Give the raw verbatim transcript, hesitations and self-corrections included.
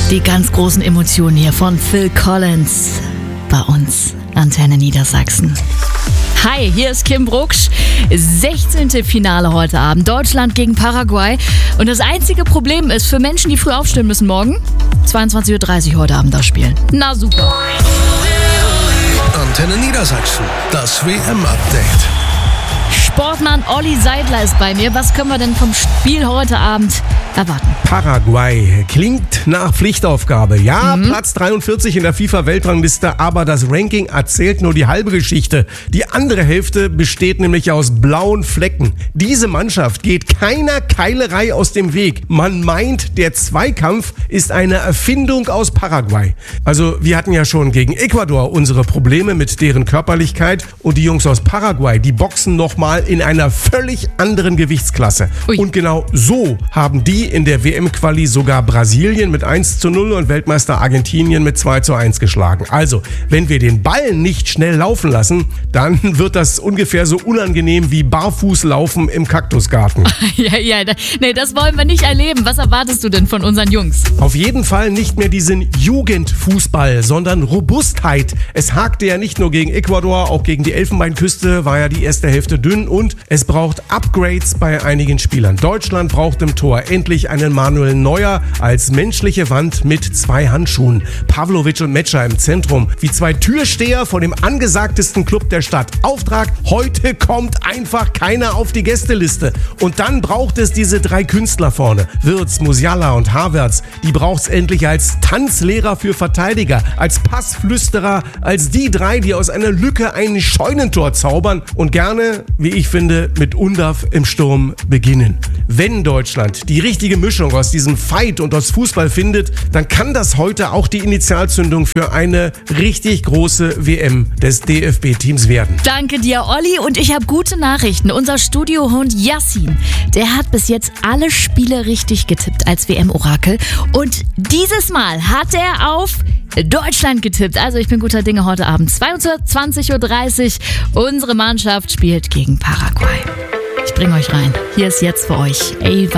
Die ganz großen Emotionen hier von Phil Collins bei uns, Antenne Niedersachsen. Hi, hier ist Kim Brucksch. sechzehnte Finale heute Abend. Deutschland gegen Paraguay. Und das einzige Problem ist für Menschen, die früh aufstehen müssen morgen, zweiundzwanzig Uhr dreißig heute Abend das Spiel. Na super. Antenne Niedersachsen, das W M-Update. Sportmann Olli Seidler ist bei mir. Was können wir denn vom Spiel heute Abend erwarten? Paraguay klingt nach Pflichtaufgabe. Ja, mhm. Platz dreiundvierzig in der FIFA-Weltrangliste, aber das Ranking erzählt nur die halbe Geschichte. Die andere Hälfte besteht nämlich aus blauen Flecken. Diese Mannschaft geht keiner Keilerei aus dem Weg. Man meint, der Zweikampf ist eine Erfindung aus Paraguay. Also wir hatten ja schon gegen Ecuador unsere Probleme mit deren Körperlichkeit und die Jungs aus Paraguay, die boxen nochmal in einer völlig anderen Gewichtsklasse. Ui. Und genau so haben die in der W M-Quali sogar Brasilien mit eins zu null und Weltmeister Argentinien mit zwei zu eins geschlagen. Also, wenn wir den Ball nicht schnell laufen lassen, dann wird das ungefähr so unangenehm wie Barfußlaufen im Kaktusgarten. ja, ja, nee, das wollen wir nicht erleben. Was erwartest du denn von unseren Jungs? Auf jeden Fall nicht mehr diesen Jugendfußball, sondern Robustheit. Es hakte ja nicht nur gegen Ecuador, auch gegen die Elfenbeinküste war ja die erste Hälfte dünn und es braucht Upgrades bei einigen Spielern. Deutschland braucht im Tor endlich einen Manuel Neuer als menschliche Wand mit zwei Handschuhen. Pavlovic und Metscher im Zentrum wie zwei Türsteher von dem angesagtesten Club der Stadt. Auftrag: heute kommt einfach keiner auf die Gästeliste. Und dann braucht es diese drei Künstler vorne. Wirtz, Musiala und Havertz. Die braucht es endlich als Tanzlehrer für Verteidiger, als Passflüsterer, als die drei, die aus einer Lücke ein Scheunentor zaubern und gerne, wie ich finde, mit Undav im Sturm beginnen. Wenn Deutschland die richtige Mischung aus diesem Fight und aus Fußball findet, dann kann das heute auch die Initialzündung für eine richtig große W M des D F B-Teams werden. Danke dir, Olli. Und ich habe gute Nachrichten. Unser Studiohund Yassin, der hat bis jetzt alle Spiele richtig getippt als W M-Orakel. Und dieses Mal hat er auf Deutschland getippt. Also ich bin guter Dinge heute Abend. zweiundzwanzig Uhr dreißig. Unsere Mannschaft spielt gegen Paraguay. Ich bringe euch rein. Hier ist jetzt für euch Ava